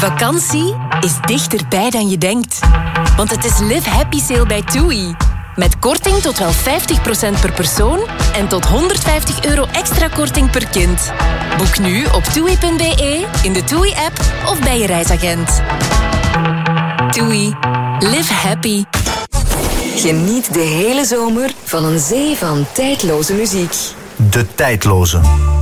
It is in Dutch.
Vakantie is dichterbij dan je denkt. Want het is Live Happy Sale bij TUI. Met korting tot wel 50% per persoon en tot €150 extra korting per kind. Boek nu op TUI.be, in de TUI-app of bij je reisagent. TUI. Live happy. Geniet de hele zomer van een zee van tijdloze muziek. De tijdloze.